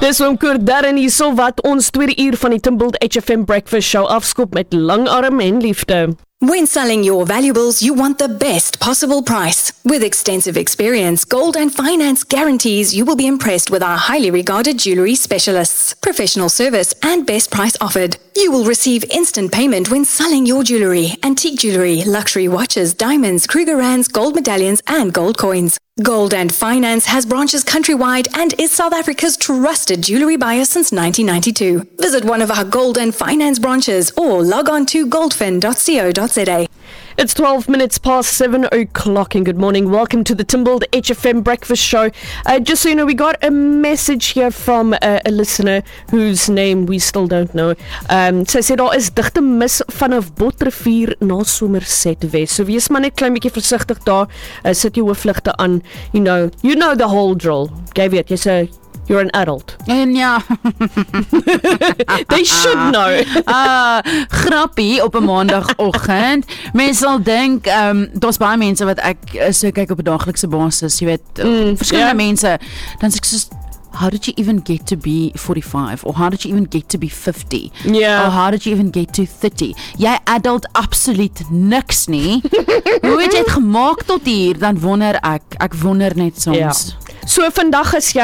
Dis oom Kurt Darren hierso wat ons tweede uur van die Timbled HFM Breakfast Show afskop met langarm en liefde. When selling your valuables, you want the best possible price. With extensive experience, Gold and Finance guarantees you will be impressed with our highly regarded jewellery specialists. Professional service and best price offered. You will receive instant payment when selling your jewellery, antique jewellery, luxury watches, diamonds, Krugerrands, gold medallions and gold coins. Gold and Finance has branches countrywide and is South Africa's trusted jewellery buyer since 1992. Visit one of our Gold and Finance branches or log on to goldfin.co.za. It's 12 minutes past 7 o'clock and good morning. Welcome to the Timbled HFM Breakfast Show. Just so you know, we got a message here from a listener whose name we still don't know. Sy sê daar is digte mis vanaf Botrivier na Somerset West. So wees maar net klein bietjie versigtig daar. Sit jou hoofligte aan. You know the whole drill. Jy weet, you're an adult. En ja. They should know. Grappie op 'n maandagoggend. Mense sal dink, daar's baie mense wat ek so kyk op 'n daaglikse basis, jy weet, verskillende mense, dan sê ek soos, how did you even get to be 45? Or how did you even get to be 50? Yeah. Or how did you even get to 30? Jy adult absoluut niks nie. Hoe het jy het gemaak tot hier? Dan wonder ek wonder net soms. Ja. So vandag as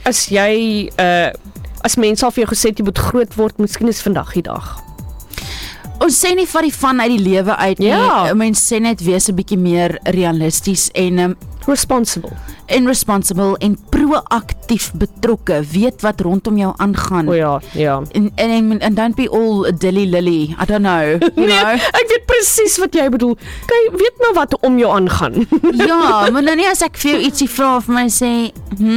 mense al vir jou gesê jy moet groot word, miskien is vandag die dag. Ons sê nie van die van uit die lewe uit nie. Ja. Mense sê net wees 'n bietjie meer realisties en responsible en proaktief betrokke, weet wat rondom jou aangaan. O ja, ja. En don't be all dilly-lily, I don't know, you know. Ek weet presies wat jy bedoel. Kyk, weet nou wat om jou aangaan. Ja, maar nou nie as ek vir jou ietsie vra vir my sê,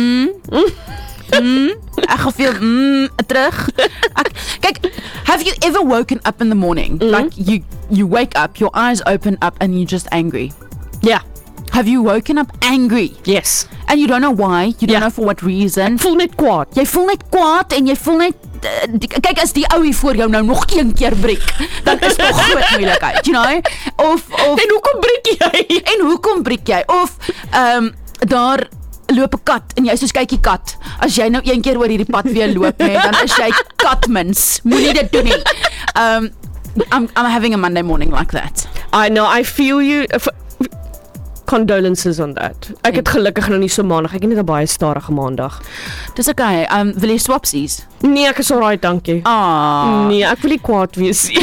ek gaan veel terug. Kyk, have you ever woken up in the morning? Like you wake up, your eyes open up and you're just angry. Yeah. Have you woken up angry? Yes. And you don't know why, you don't know for what reason. Ek voel net kwaad. Jy voel net kwaad en jy voel net kyk as die ou hier voor jou nou nog een keer breek, dan is nog groot moeilikheid, you know? Of En hoekom breek jy? Of daar loop 'n kat en jy soos kykie kat. As jy nou een keer oor hierdie pad weer loop, dan is jy katmens. Moenie dit doen nie. I'm having a Monday morning like that. I know, I feel you. Condolences on that. Ek het gelukkig nou nie so maandag. Ek het net 'n baie stadige maandag. Dis okay. Wil jy swapsies? Nee, ek is alright, dankie. Nee, ek wil nie kwaad wees nie.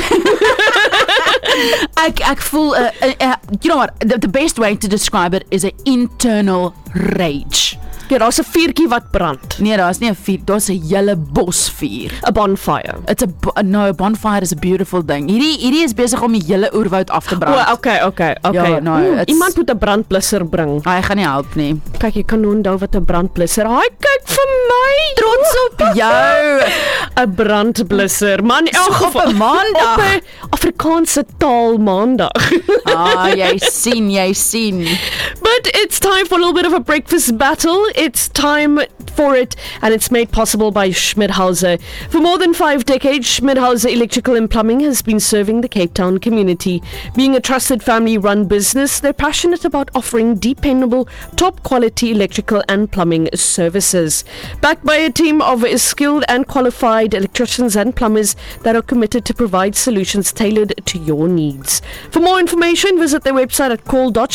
Ek voel you know what, the best way to describe it is an internal rage. Ja, daar's 'n vuurtjie wat brand. Nee, daar's nie 'n vuur, daar's 'n hele bosvuur. A bonfire. A bonfire is a beautiful thing. Hierdie is besig om die hele oerwoud af te brand. O, okay. Ja, no, iemand moet 'n brandblusser bring. Hy gaan nie help nie. Kyk, jy kan onthou wat 'n brandblusser. Haai, kyk vir my. Trots op jou. 'n brandblusser. Man, elk op 'n maandag. Op 'n Afrikaanse taal maandag. Jy sien. But it's time for a little bit of a breakfast battle. It's time for it, and it's made possible by Schmidhauser. For more than 5 decades, Schmidhauser Electrical and Plumbing has been serving the Cape Town community. Being a trusted family-run business, they're passionate about offering dependable, top-quality electrical and plumbing services. Backed by a team of skilled and qualified electricians and plumbers that are committed to provide solutions tailored to your needs. For more information, visit their website at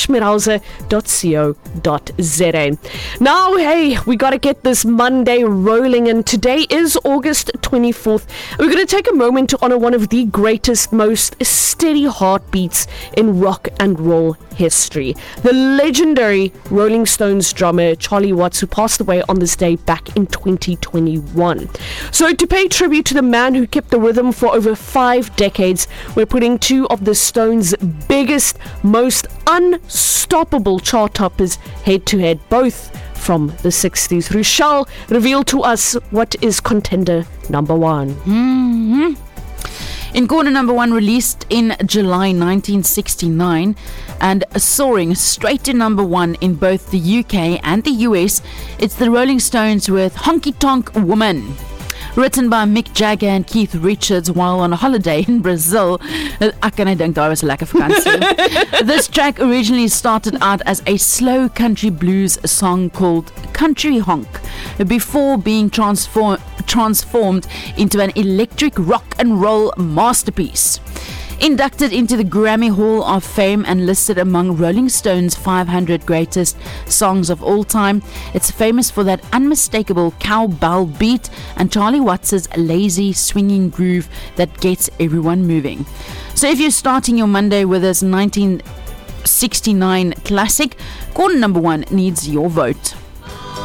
call.schmidhauser.co.za. Now, hey, we got to get this Monday rolling, and today is August 24th. We're going to take a moment to honor one of the greatest, most steady heartbeats in rock and roll history. The legendary Rolling Stones drummer Charlie Watts, who passed away on this day back in 2021. So to pay tribute to the man who kept the rhythm for over 5 decades, we're putting 2 of the Stones' biggest, most unstoppable chart toppers head to head, both from the 60s. Rochelle, reveal to us what is contender number 1. In corner number 1, released in July 1969 and soaring straight to number 1 in both the UK and the US, it's the Rolling Stones with Honky Tonk Woman. written by Mick Jagger and Keith Richards while on a holiday in Brazil. Ek kan nie dink daar was 'n lekker vakansie. This track originally started out as a slow country blues song called Country Honk before being transformed into an electric rock and roll masterpiece. Inducted into the Grammy Hall of Fame and listed among Rolling Stone's 500 greatest songs of all time, it's famous for that unmistakable cowbell beat and Charlie Watts' lazy swinging groove that gets everyone moving. So if you're starting your Monday with this 1969 classic, corner number 1 needs your vote.